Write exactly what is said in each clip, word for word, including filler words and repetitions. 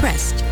pressed.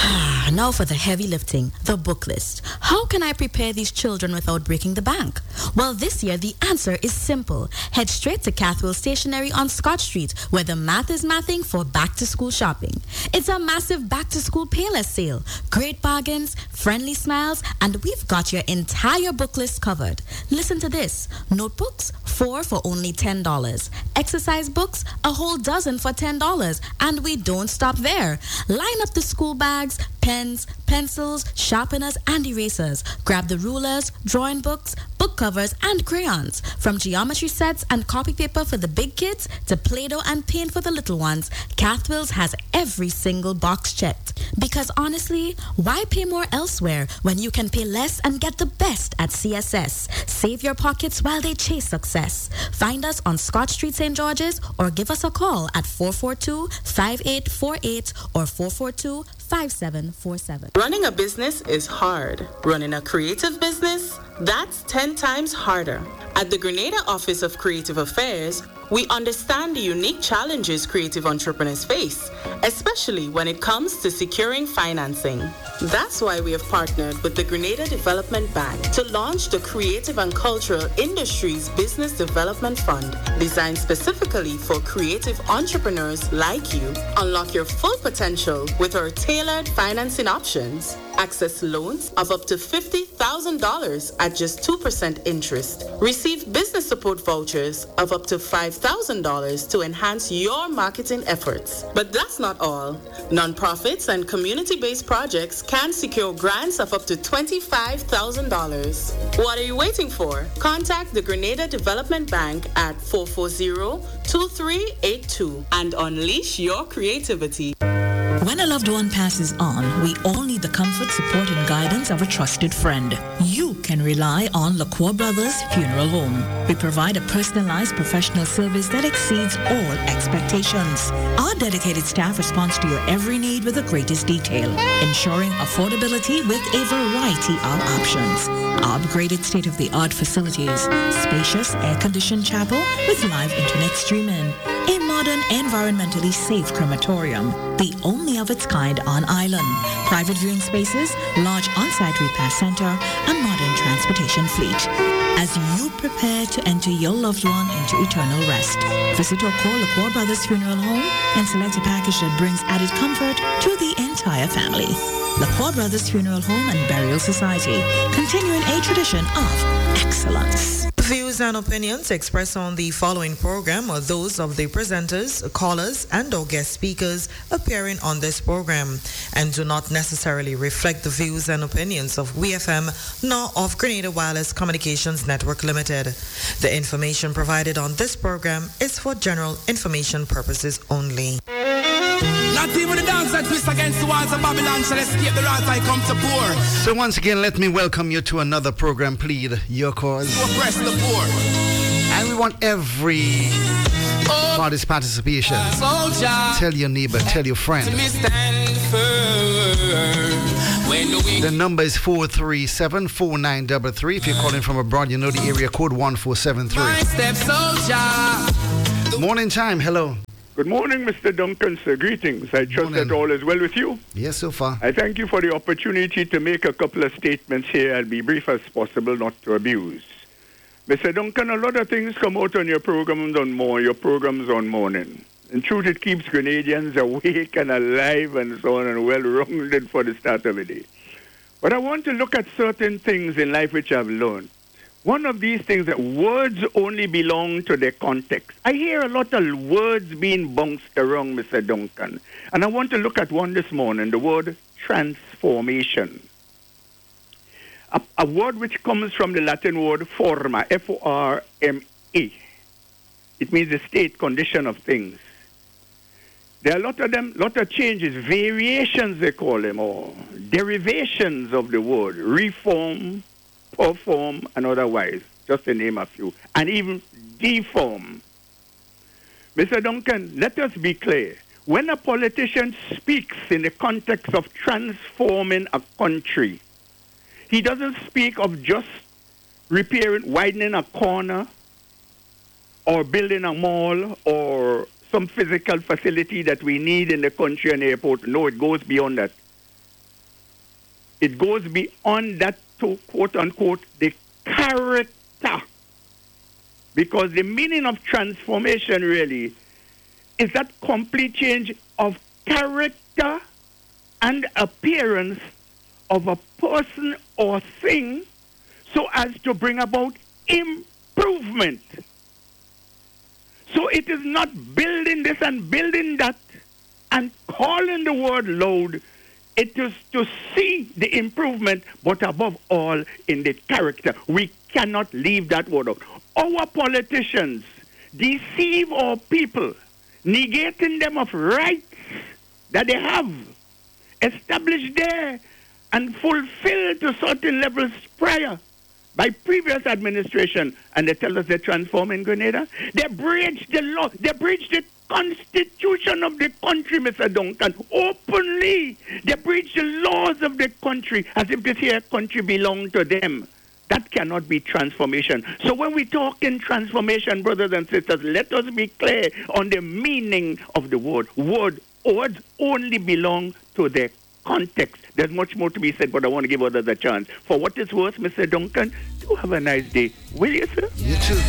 Now for the heavy lifting, the book list. How can I prepare these children without breaking the bank? Well, this year the answer is simple. Head straight to Cathwell Stationery on Scott Street, where the math is mathing for back-to-school shopping. It's a massive back-to-school Payless sale. Great bargains, friendly smiles, and we've got your entire book list covered. Listen to this. Notebooks, four for only ten dollars. Exercise books, a whole dozen for ten dollars. And we don't stop there. Line up the school bags, pens, pencils, sharpeners, and erasers. Grab the rulers, drawing books, book covers, and crayons. From geometry sets and copy paper for the big kids to Play-Doh and paint for the little ones, Cathwell's has every single box checked. Because honestly, why pay more elsewhere when you can pay less and get the best at C S S? Save your pockets while they chase success. Find us on Scott Street, Saint George's, or give us a call at four four two, five eight four eight or four four two, five seven four seven. Running a business is hard. Running a creative business, that's ten times harder. At the Grenada Office of Creative Affairs, we understand the unique challenges creative entrepreneurs face, especially when it comes to securing financing. That's why we have partnered with the Grenada Development Bank to launch the Creative and Cultural Industries Business Development Fund, designed specifically for creative entrepreneurs like you. Unlock your full potential with our tailored financing options. Access loans of up to fifty thousand dollars at just two percent interest. Receive business support vouchers of up to five thousand dollars to enhance your marketing efforts. But that's not all. Nonprofits and community-based projects can secure grants of up to twenty-five thousand dollars. What are you waiting for? Contact the Grenada Development Bank at four four zero, two three eight two and unleash your creativity. When a loved one passes on, we all need the comfort, support, and guidance of a trusted friend. You can rely on LaCour Brothers Funeral Home. We provide a personalized professional service that exceeds all expectations. Our dedicated staff responds to your every need with the greatest detail, ensuring affordability with a variety of options. Our upgraded state-of-the-art facilities, spacious air-conditioned chapel with live internet streaming, a modern, environmentally safe crematorium, the only of its kind on island, private viewing spaces, large on-site repair center, a modern transportation fleet. As you prepare to enter your loved one into eternal rest, visit or call LaCour Brothers Funeral Home and select a package that brings added comfort to the entire family. LaCour Brothers Funeral Home and Burial Society, continuing a tradition of excellence. Views and opinions expressed on the following program are those of the presenters, callers, and or guest speakers appearing on this program and do not necessarily reflect the views and opinions of W F M nor of Grenada Wireless Communications Network Limited. The information provided on this program is for general information purposes only. Not even the dance that twist against the walls of Babylon shall escape the wrath I come to pour. So once again, let me welcome you to another program, Plead Your Cause. To oppress the poor. And we want every oh, party's participation. Soldier. Tell your neighbor, tell your friend. To me stand firm. When the, the number is four three seven, four nine three three. If you're calling from abroad, you know the area code one four seven three. My step soldier. Morning time, hello. Good morning, Mister Duncan, sir. Greetings. I trust that all is well with you. Yes, so far. I thank you for the opportunity to make a couple of statements here. I'll be brief as possible, not to abuse. Mister Duncan, a lot of things come out on your programs on more, your programs on morning. In truth, it keeps Grenadians awake and alive and so on and well-rounded for the start of the day. But I want to look at certain things in life which I've learned. One of these things that words only belong to their context. I hear a lot of words being bounced around, Mister Duncan. And I want to look at one this morning, the word transformation. A, a word which comes from the Latin word forma, F O R M A. It means the state condition of things. There are a lot of them, lot of changes, variations they call them, or derivations of the word, reform, perform, and otherwise, just to name a few, and even deform. Mister Duncan, let us be clear. When a politician speaks in the context of transforming a country, he doesn't speak of just repairing, widening a corner, or building a mall, or some physical facility that we need in the country and airport. No, it goes beyond that. It goes beyond that to, quote unquote, the character. Because the meaning of transformation really is that complete change of character and appearance of a person or thing so as to bring about improvement. So it is not building this and building that and calling the word loud. It is to see the improvement, but above all, in the character. We cannot leave that word out. Our politicians deceive our people, negating them of rights that they have established there and fulfilled to certain levels prior by previous administration, and they tell us they're transforming Grenada. They breach the law. They breach the constitution of the country, Mister Duncan, openly. They breach the laws of the country as if this here country belonged to them. That cannot be transformation. So when we talk in transformation, brothers and sisters, let us be clear on the meaning of the word. Word, words only belong to the context. There's much more to be said, but I want to give others a chance. For what it's worth, Mister Duncan, do have a nice day. Will you, sir? You too.